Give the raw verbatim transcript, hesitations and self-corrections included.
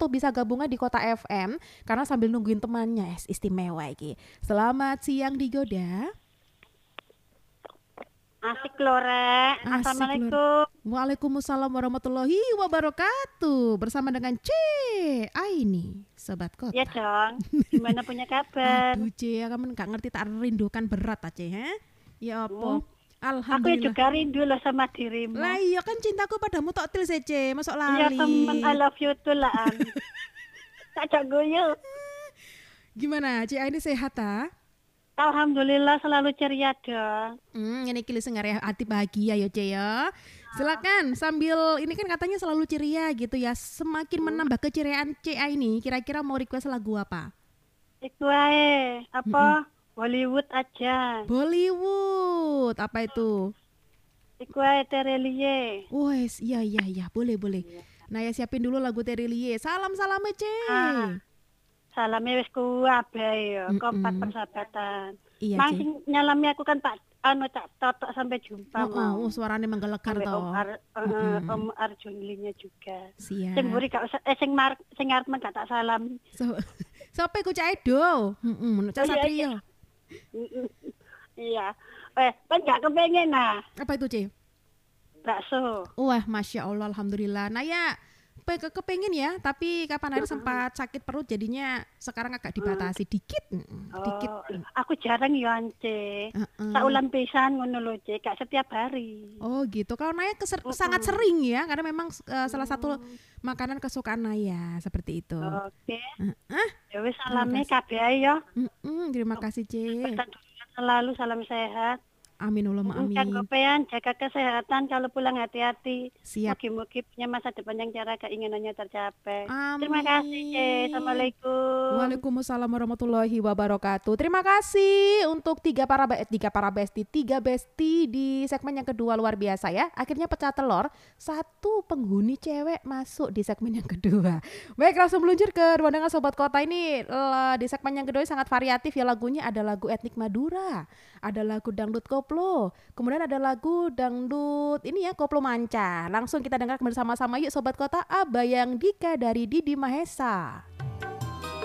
untuk bisa gabungan di Kota F M karena sambil nungguin temannya es istimewa iki. Selamat siang Digoda. Asik lore. Asik lur. Assalamualaikum. Waalaikumsalam warahmatullahi wabarakatuh. Bersama dengan C Aini, sobat kota. Ya dong. Gimana punya kabar? Aduh C, kamu gak ngerti tak rindukan berat Aceh, he? Ya apa? Hmm. Aku Alhamdulillah. juga rindu loh sama dirimu. Lah iya kan cintaku padamu tok til C, masuk Iya lali. temen, I love you tuh lah. An. Tak cak guyu. Gimana C Aini sehat ah? Alhamdulillah selalu ceria dong. Hmm, ini kili sengar ya hati bahagia ya C ya. Silakan sambil ini kan katanya selalu ceria gitu ya. Semakin menambah keceriaan C A ini, kira-kira mau request lagu apa? Iku ae, apa? Bollywood aja. Bollywood. Apa itu? Iku ae Terelie. Wes, iya iya iya, boleh boleh. Nah ya siapin dulu lagu Terilie. Salam salam C. Ah. Salamnya wis kuwabe ya, kompak Mm-mm. persahabatan. Iya Mang C. sing nyalami aku kan Pak anu tak totok sampai jumpa Oh, mau. oh, suaranya menggelegar Sampai Om, toh. Ar, uh, Mm-mm. Om Arjunlinya juga. Siap. Sing mburi gak usah eh sing mar sing arep gak tak salam. So, sampai ku Cak Edo. Heeh, Cak Oh, iya, Satrio. Iya. Eh, kan gak kepengen nah. Apa itu C? Bakso. Wah, masya Allah, alhamdulillah. Nah ya, pe- ke kepengen ya, tapi kapan hari sempat sakit perut, jadinya sekarang agak dibatasi dikit, mm, dikit. Oh, aku jarang ya Ance. Heeh. Saulan pisan ngono lho, Cek. Gak setiap hari. Oh gitu. Kalau Naya keser- sangat sering ya, karena memang uh, salah satu makanan kesukaan Naya seperti itu. Oke. Heeh. Ya wis salame kabeh ae ya. Mm-mm, terima kasih C. Pesan selalu salam sehat. Amin Allahumma amin. Cangkopean, jaga kesehatan, kalau pulang hati-hati. Siap. Mugi-mugi punya masa depan yang cara keinginannya tercapai. Amin. Terima kasih, Cek. Assalamualaikum. Waalaikumsalam warahmatullahi wabarakatuh. Terima kasih untuk tiga para be- tiga para besti, tiga besti di segmen yang kedua, luar biasa ya. Akhirnya pecah telur, satu penghuni cewek masuk di segmen yang kedua. Baik, langsung meluncur ke ruang dengar sobat kota ini. eh, Di segmen yang kedua ini sangat variatif ya lagunya. Ada lagu etnik Madura, ada lagu dangdut koplo, kemudian ada lagu dangdut ini ya koplo manca. Langsung kita dengar bersama-sama yuk sobat kota, Abayang Dika dari Didi Mahesa.